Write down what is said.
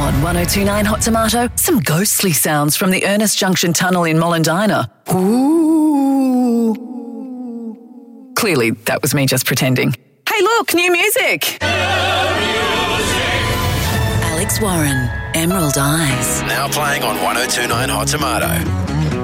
On 1029 Hot Tomato, some ghostly sounds from the Ernest Junction Tunnel in Mollendina. Ooh. Clearly, that was me just pretending. Hey, look, new music. Alex Warren, Emerald Eyes. Now playing on 1029 Hot Tomato.